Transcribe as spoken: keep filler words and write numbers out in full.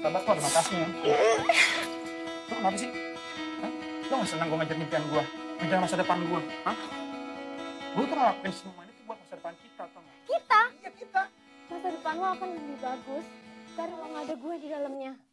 martabak tuh ada batasnya. Lo kenapa sih? Hah? Lo gak senang gue ngejar mimpian gue? Ngejar masa depan gue? Hah? Gue tuh ngelakuin semua ini tuh buat masa depan kita, tau gak? Kita? Iya, kita. Masa depan lo akan lebih bagus karena lo gak ada gue di dalamnya.